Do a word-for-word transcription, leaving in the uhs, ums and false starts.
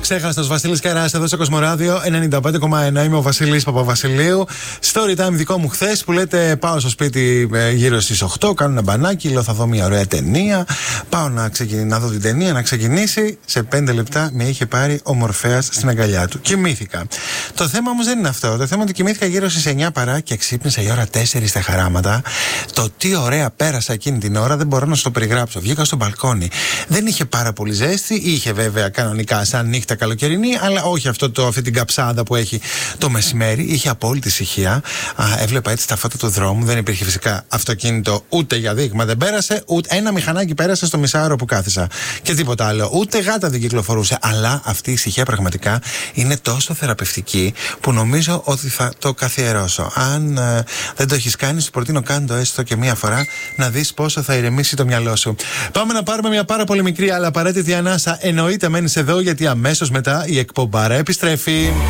Ξέχαστος Βασίλης Καράς εδώ στο Κοσμοράδιο ενενήντα πέντε κόμμα ένα. Είμαι ο Βασίλης Παπαβασιλείου. Story time δικό μου χθες που λέτε πάω στο σπίτι γύρω στις οκτώ, κάνω ένα μπανάκι, λέω θα δω μια ωραία ταινία. Πάω να, ξεκινήσω, να δω την ταινία, να ξεκινήσει. Σε πέντε λεπτά με είχε πάρει ο Μορφέας στην αγκαλιά του. Κοιμήθηκα. Το θέμα όμως δεν είναι αυτό. Το θέμα είναι ότι κοιμήθηκα γύρω στις εννιά παρά και ξύπνησα η ώρα τέσσερα στα χαράματα. Το τι ωραία πέρασα εκείνη την ώρα δεν μπορώ να σου το περιγράψω. Βγήκα στο μπαλκόνι. Δεν είχε πάρα πολύ ζέστη, είχε βέβαια κανονικά σαν νύχτα καλοκαιρινή, αλλά όχι αυτό το, αυτή την καψάδα που έχει το μεσημέρι. Είχε απόλυτη ησυχία. Α, έβλεπα έτσι τα φώτα του δρόμου. Δεν υπήρχε φυσικά αυτοκίνητο ούτε για δείγμα δεν πέρασε, ούτε ένα μηχανάκι πέρασε στο μισάωρο που κάθισα. Και τίποτα άλλο. Ούτε γάτα δεν κυκλοφορούσε. Αλλά αυτή η ησυχία πραγματικά είναι τόσο θεραπευτική που νομίζω ότι θα το καθιερώσω. Αν ε, δεν το έχει κάνει, σου προτείνω κάνε το έστω και μία φορά να δεις πόσο θα ηρεμήσει το μυαλό σου. Πάμε να πάρουμε μια πάρα πολύ μικρή αλλά απαραίτητη ανάσα. Εννοείται μένεις εδώ γιατί αμέσως μετά η εκπομπάρα επιστρέφει.